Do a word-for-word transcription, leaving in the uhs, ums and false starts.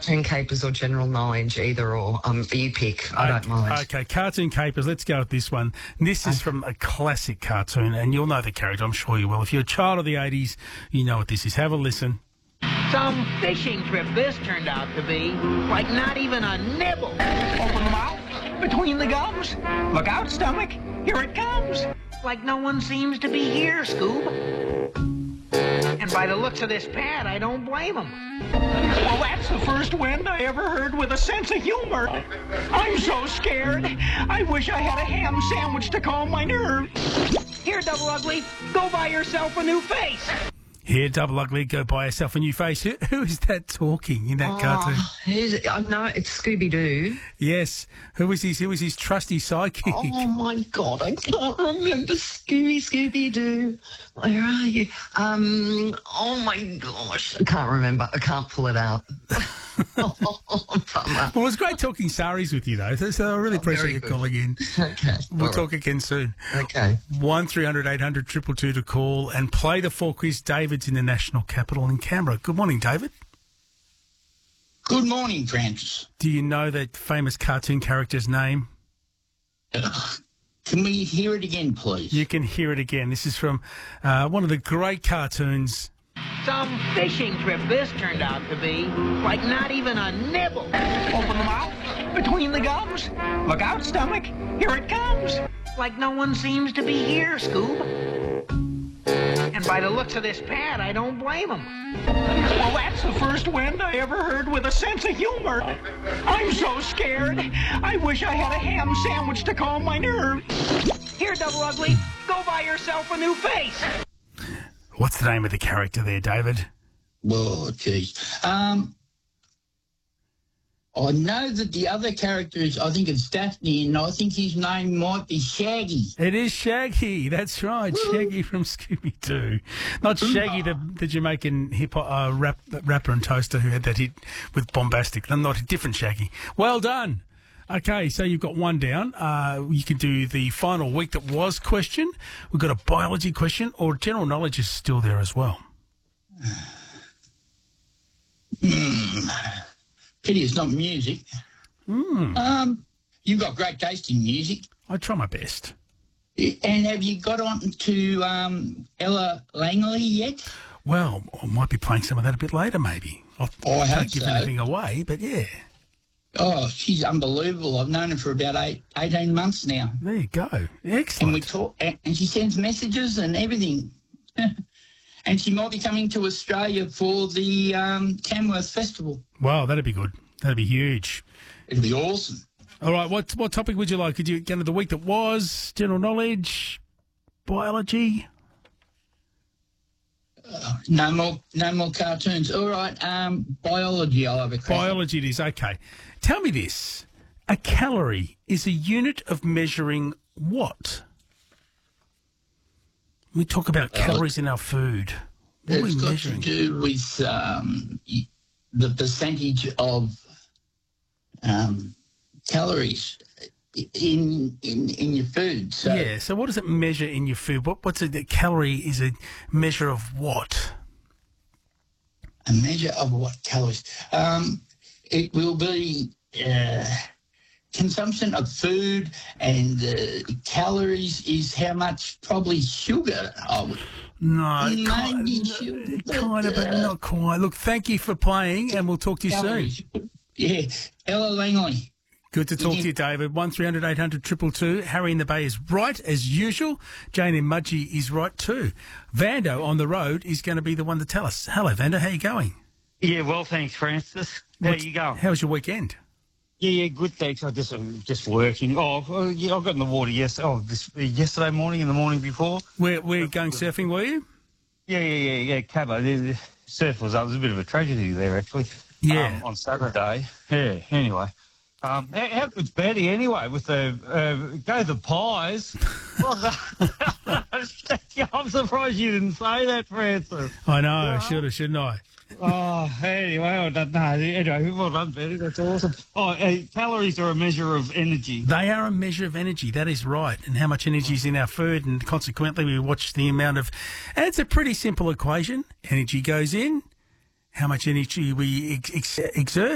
Cartoon Capers or General Knowledge, either or. Um, you pick. I don't mind. Okay, Cartoon Capers, let's go with this one. This is from a classic cartoon, and you'll know the character, I'm sure you will. If you're a child of the eighties, you know what this is. Have a listen. Some fishing trip this turned out to be. Like not even a nibble. Open the mouth, between the gums. Look out, stomach, here it comes. Like no one seems to be here, Scoob. And by the looks of this pad, I don't blame him. Well, that's the first wind I ever heard with a sense of humor. I'm so scared. I wish I had a ham sandwich to calm my nerves. Here, Double Ugly, go buy yourself a new face. Here, Double Ugly, go buy yourself a new face. Who, who is that talking in that Oh, cartoon? who's it? I know it's Scooby-Doo. Yes. Who is his, who is his trusty sidekick? Oh, my God, I can't remember Scooby, Scooby-Doo. Where are you? Um, oh, my gosh, I can't remember. I can't pull it out. oh, bummer. Well, it was great talking Saris with you, though, so, so I really Oh, appreciate very you good. calling in. Okay. We'll all talk again soon. right. Okay. one three hundred eight hundred two two two to call and play the four quiz. David's in the National Capital in Canberra. Good morning, David. Good morning, Francis. Do you know that famous cartoon character's name? Ugh. Can we hear it again, please? You can hear it again. This is from uh, one of the great cartoons. Some fishing trip this turned out to be. Like not even a nibble. Open the mouth, between the gums. Look out, stomach, here it comes. Like no one seems to be here, Scoob. And by the looks of this pad, I don't blame him. Well, that's the first wind I ever heard with a sense of humor. I'm so scared. I wish I had a ham sandwich to calm my nerves. Here, Double Ugly, go buy yourself a new face. What's the name of the character there, David? Oh, geez. Um, I know that the other character is, I think it's Daphne, and I think his name might be Shaggy. It is Shaggy. That's right, Shaggy from Scooby-Doo. Not Shaggy, the, the Jamaican hip hop uh, rap, rapper and toaster who had that hit with Bombastic. No, not a different Shaggy. Well done. Okay, so you've got one down. Uh, you can do the final week that was question. We've got a biology question, or general knowledge is still there as well. Hmm. Pity it's not music. Mm. Um, you've got great taste in music. I try my best. And have you got on to um, Ella Langley yet? Well, I might be playing some of that a bit later, maybe. I'll, Oh, I I hope can't give so. anything away, but yeah. Oh, she's unbelievable. I've known her for about eight, eighteen months now. There you go. And Excellent. we talk, and and she sends messages and everything. And she might be coming to Australia for the um, Tamworth Festival. Wow, that'd be good. That'd be huge. It'll be awesome. All right, what what topic would you like? Could you get into the week that was, general knowledge, biology? Uh, no more, no more cartoons. All right, um, biology. I'll have a crack. Biology it is, okay. Tell me this. A calorie is a unit of measuring what? We talk about calories in our food. What are we It's got measuring? to do with um, y- the percentage of um, calories in in in your food. So Yeah, so what does it measure in your food? What, what's a, a calorie is a measure of what? a measure of what calories. Um, it will be uh, consumption of food, and uh, calories is how much probably sugar I would. No, Maybe kind, sugar, kind of, but, but uh, not quite. Look, thank you for playing, and we'll talk to you soon. Calories. Yeah, Ella Langley. Good to talk to you, David. one three hundred eight hundred two two two. Harry in the Bay is right, as usual. Jane in Mudgee is right, too. Vando on the road is going to be the one to tell us. Hello, Vando. How you going? Yeah, well, thanks, Francis. How What's- you going? How was your weekend? Yeah, yeah, good, thanks. I just I'm just working. Oh, oh, yeah, I got in the water yesterday. Oh, this yesterday morning and the morning before. Where, where going surfing, were you? Yeah, yeah, yeah, yeah. Cabo. The, the surf was up. It was a bit of a tragedy there, actually. Yeah. Um, on Saturday. Yeah. Anyway. Um, how, how good's Betty anyway with the uh, go the pies? I'm surprised you didn't say that, Francis. I know. Should have, shouldn't I? Oh, anyway, I don't know. Anyway, well done, Betty. That's awesome. Oh, uh, calories are a measure of energy. They are a measure of energy. That is right. And how much energy is in our food. And consequently, we watch the amount of... And it's a pretty simple equation. Energy goes in. How much energy we ex- ex- exert.